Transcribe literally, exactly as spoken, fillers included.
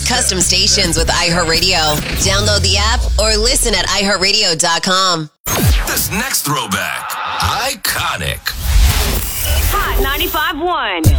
custom stations with iHeartRadio. Download the app or listen at i heart radio dot com. This next throwback, iconic. Hot ninety-five point one.